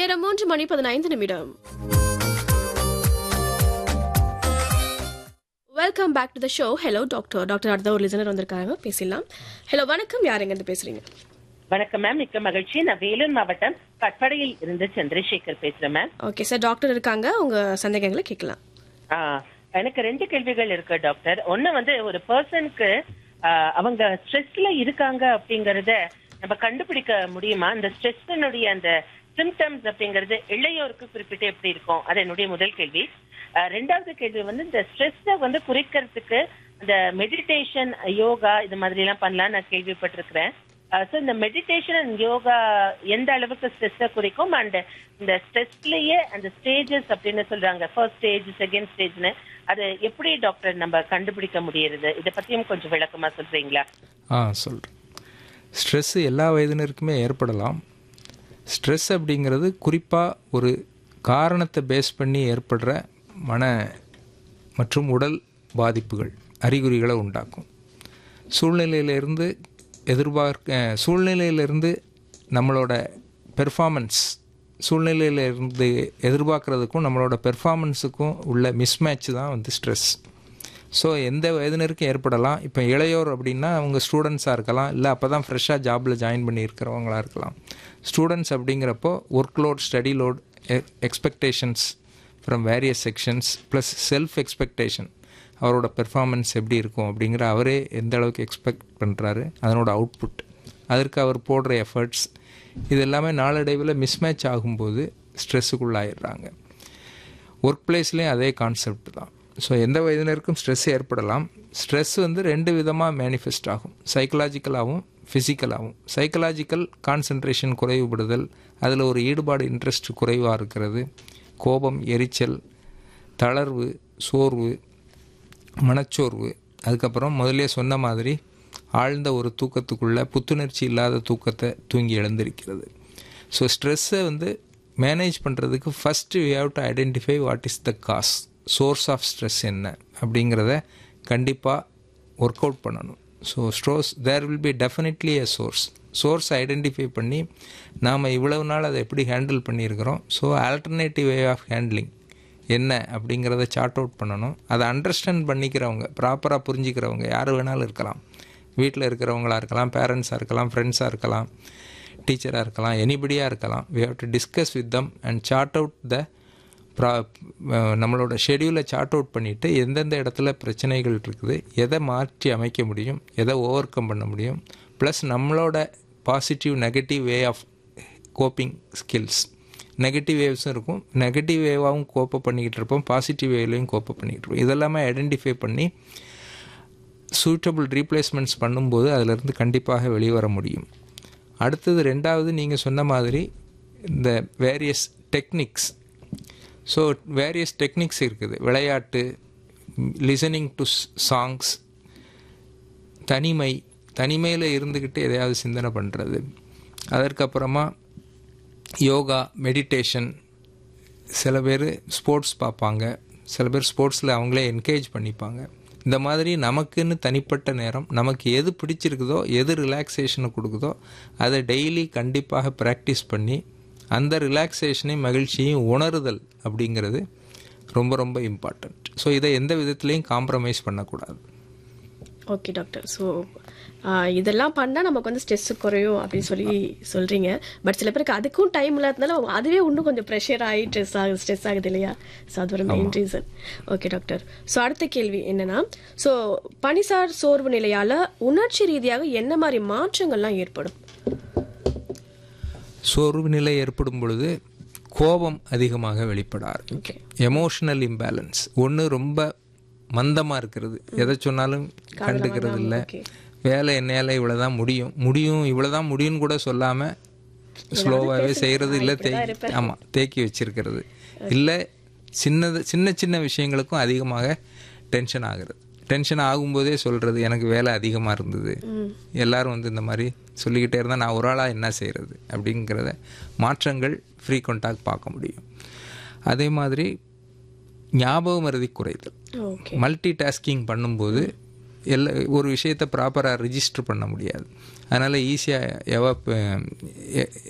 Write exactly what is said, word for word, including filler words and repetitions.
நேரம் மூன்று மணி பதினைந்து நிமிடம். Welcome back to the show. Hello doctor. Doctor அடுத்த ஒரு லிசனர் வந்திருக்காங்க, பேசலாம். ஹலோ, வணக்கம். யார் எங்க இருந்து பேசுறீங்க? வணக்கம் மேம், மிக்க மகிழ்ச்சி. நான் வேலூர் மாவட்டம் கட்படையில் இருந்து சந்திரசேகர் பேசுறேன் மேம். ஓகே சார், டாக்டர் இருக்காங்க, உங்க சந்தேகங்களை கேட்கலாம். எனக்கு ரெண்டு கேள்விகள் இருக்கு டாக்டர். ஒன்னு வந்து ஒரு பர்சனுக்கு அவங்க ஸ்ட்ரெஸ்ல இருக்காங்க அப்படிங்கறத நம்ம கண்டுபிடிக்க முடியுமா? அந்த ஸ்ட்ரெஸ்னுடைய அந்த சிம்டம்ஸ் அப்படிங்கிறது இளையோருக்கு குறிப்பிட்டு எப்படி இருக்கும்? அது என்னுடைய முதல் கேள்வி. ரெண்டாவது கேள்வி வந்து இந்த ஸ்ட்ரெஸ்ஸை வந்து குறைக்கிறதுக்கு இந்த மெடிடேஷன், யோகா இது மாதிரி எல்லாம் பண்ணலாம் நான் கேள்விப்பட்டிருக்கிறேன். ஸோ இந்த மெடிடேஷன் அண்ட் யோகா எந்த அளவுக்கு ஸ்ட்ரெஸ்ஸை குறைக்கும்? அண்ட் இந்த ஸ்ட்ரெஸ்லயே அந்த ஸ்டேஜஸ் அப்படின்னு சொல்றாங்க, ஃபர்ஸ்ட் ஸ்டேஜ், செகண்ட் ஸ்டேஜ்னு, அது எப்படி டாக்டர் நம்ம கண்டுபிடிக்க முடியறது? இதை பத்தியும் கொஞ்சம் விளக்கமா சொல்றீங்களா? ஆ சொல்கிறேன். ஸ்ட்ரெஸ் எல்லா வயதினருக்குமே ஏற்படலாம். ஸ்ட்ரெஸ் அப்படிங்கிறது குறிப்பாக ஒரு காரணத்தை பேஸ் பண்ணி ஏற்படுற மன மற்றும் உடல் பாதிப்புகள், அறிகுறிகளை உண்டாக்கும். சூழ்நிலையிலிருந்து எதிர்பார்க்க சூழ்நிலையிலிருந்து நம்மளோட பெர்ஃபார்மன்ஸ், சூழ்நிலையிலிருந்து எதிர்பார்க்குறதுக்கும் நம்மளோட பெர்ஃபார்மன்ஸுக்கும் உள்ள மிஸ்மேட்ச் தான் வந்து ஸ்ட்ரெஸ். ஸோ எந்த வயதினருக்கும் ஏற்படலாம். இப்போ இளையோர் அப்படின்னா அவங்க ஸ்டூடெண்ட்ஸாக இருக்கலாம், இல்லை அப்போ தான் ஃப்ரெஷ்ஷாக ஜாபில் ஜாயின் பண்ணி இருக்கிறவங்களாக இருக்கலாம். ஸ்டூடெண்ட்ஸ் அப்படிங்கிறப்போ work load, study load, expectations from various sections plus self expectation, அவரோட பெர்ஃபார்மன்ஸ் எப்படி இருக்கும் அப்படிங்கிற அவரே எந்த அளவுக்கு எக்ஸ்பெக்ட் பண்ணுறாரு, அதனோட அவுட்புட், அதற்கு அவர் போடுற எஃபர்ட்ஸ், இது எல்லாமே நாளடைவில் மிஸ்மேட்ச் ஆகும்போது ஸ்ட்ரெஸ்ஸுக்குள்ளாயிடுறாங்க. ஒர்க் பிளேஸ்லேயும் அதே கான்செப்ட் தான். ஸோ எந்த வயதினருக்கும் ஸ்ட்ரெஸ் ஏற்படலாம். ஸ்ட்ரெஸ் வந்து ரெண்டு விதமாக மேனிஃபெஸ்ட் ஆகும், சைக்கலாஜிக்கலாகவும் ஃபிசிக்கலாகவும். சைக்கலாஜிக்கல் கான்சன்ட்ரேஷன் குறைவுபடுதல், அதில் ஒரு ஈடுபாடு, இன்ட்ரெஸ்ட் குறைவாக இருக்கிறது, கோபம், எரிச்சல், தளர்வு, சோர்வு, மனச்சோர்வு, அதுக்கப்புறம் முதலே சொன்ன மாதிரி ஆழ்ந்த ஒரு தூக்கத்துக்குள்ளே புத்துணர்ச்சி இல்லாத தூக்கத்தை தூங்கி எழுந்திருக்கிறது. ஸோ ஸ்ட்ரெஸ்ஸை வந்து மேனேஜ் பண்ணுறதுக்கு first we have to identify what is the cause, source of stress என்ன அப்படிங்கிறத கண்டிப்பாக ஒர்க் அவுட் பண்ணணும். So ஸ்ட்ரோஸ் there will be definitely a source. Source identify பண்ணி நாம் இவ்வளவு நாள் அதை எப்படி ஹேண்டில் பண்ணியிருக்கிறோம், so alternative way of handling என்ன அப்படிங்கிறத சார்ட் அவுட் பண்ணணும். அதை அண்டர்ஸ்டாண்ட் பண்ணிக்கிறவங்க, ப்ராப்பராக புரிஞ்சிக்கிறவங்க யார் வேணாலும் இருக்கலாம். வீட்டில் இருக்கிறவங்களாக இருக்கலாம், பேரண்ட்ஸாக இருக்கலாம், ஃப்ரெண்ட்ஸாக இருக்கலாம், டீச்சராக இருக்கலாம், எனிபடியாக இருக்கலாம். We have to discuss with them and sort out the ப்ரா நம்மளோட ஷெடியூலை சார்ட் அவுட் பண்ணிவிட்டு எந்தெந்த இடத்துல பிரச்சனைகள் இருக்குது, எதை மாற்றி அமைக்க முடியும், எதை ஓவர் கம் பண்ண முடியும், ப்ளஸ் நம்மளோட positive negative way of coping skills. Negative வேவ்ஸும் இருக்கும், நெகட்டிவ் வேவாகவும் கோப்பை பண்ணிக்கிட்டு இருப்போம், பாசிட்டிவ் வேவ்லையும் கோப்பை பண்ணிக்கிட்டு இருப்போம். இதெல்லாமே ஐடென்டிஃபை பண்ணி சூட்டபிள் ரீப்ளேஸ்மெண்ட்ஸ் பண்ணும்போது அதிலிருந்து கண்டிப்பாக வெளிவர முடியும். அடுத்தது ரெண்டாவது, நீங்கள் சொன்ன மாதிரி இந்த various techniques. So various techniques இருக்குது. விளையாட்டு, லிசனிங் டு சாங்ஸ், தனிமை, தனிமையில் இருந்துக்கிட்டு எதையாவது சிந்தனை பண்ணுறது, அதற்கப்புறமா யோகா, மெடிடேஷன். சில பேர் ஸ்போர்ட்ஸ் பார்ப்பாங்க, சில பேர் ஸ்போர்ட்ஸில் அவங்களே என்கரேஜ் பண்ணிப்பாங்க. இந்த மாதிரி நமக்குன்னு தனிப்பட்ட நேரம், நமக்கு எது பிடிச்சிருக்குதோ, எது ரிலாக்ஸேஷனை கொடுக்குதோ அதை டெய்லி கண்டிப்பாக ப்ராக்டிஸ் பண்ணி அந்த ரிலாக்ஸேஷனையும் மகிழ்ச்சியையும் உணருதல் அப்படிங்கிறது ரொம்ப ரொம்ப இம்பார்ட்டண்ட். ஸோ இதை எந்த விதத்துலேயும் காம்ப்ரமைஸ் பண்ணக்கூடாது. Okay doctor. ஸோ இதெல்லாம் பண்ணால் நமக்கு வந்து ஸ்ட்ரெஸ் குறையும் அப்படின்னு சொல்லி சொல்கிறீங்க. பட் சில பேருக்கு அதுக்கும் டைம் இல்லாததுனால அதுவே இன்னும் கொஞ்சம் ப்ரெஷர் ஆகி ஸ்ட்ரெஸ் ஆகுது ஸ்ட்ரெஸ் ஆகுது இல்லையா? ஸோ அது ஒரு main reason. Okay doctor. So அடுத்த கேள்வி என்னென்னா, ஸோ பனிசார் சோர்வு நிலையால் உணர்ச்சி ரீதியாக என்ன மாதிரி மாற்றங்கள்லாம் ஏற்படும்? சோர்வு நிலை ஏற்படும் பொழுது கோபம் அதிகமாக வெளிப்பட ஆரம்பிக்கும். Emotional imbalance. ஒன்று ரொம்ப மந்தமாக இருக்கிறது, எதை சொன்னாலும் கண்டுக்கிறது இல்லை, வேலை என்னால் இவ்வளோ தான் முடியும் முடியும் இவ்வளோ தான் முடியும்னு கூட சொல்லாமல் ஸ்லோவாகவே செய்கிறது, இல்லை தேக்கி ஆமாம் தேக்கி வச்சிருக்கிறது, இல்லை சின்னது சின்ன சின்ன விஷயங்களுக்கும் அதிகமாக டென்ஷன் ஆகிறது. டென்ஷன் ஆகும்போதே சொல்கிறது எனக்கு வேலை அதிகமாக இருந்தது, எல்லோரும் வந்து இந்த மாதிரி சொல்லிக்கிட்டே இருந்தால் நான் ஒரு ஆளாக என்ன செய்கிறது அப்படிங்கிறத மாற்றங்கள் ஃப்ரீக்வெண்ட்டாக பார்க்க முடியும். அதே மாதிரி ஞாபக மறதி குறைதல், மல்டி டாஸ்கிங் பண்ணும்போது எல்லா ஒரு விஷயத்தை ப்ராப்பராக ரிஜிஸ்டர் பண்ண முடியாது. அதனால் ஈஸியாக எவ